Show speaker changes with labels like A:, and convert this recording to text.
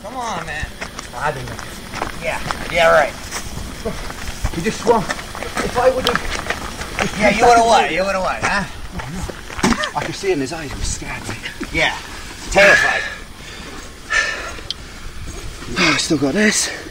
A: Come on, man.
B: I don't know.
A: Yeah, right.
B: You just swung. If I would have...
A: Yeah, you would have what? You would have what, huh?
B: I could see in his eyes he was scared.
A: Yeah. Terrified.
B: Oh, I still got this.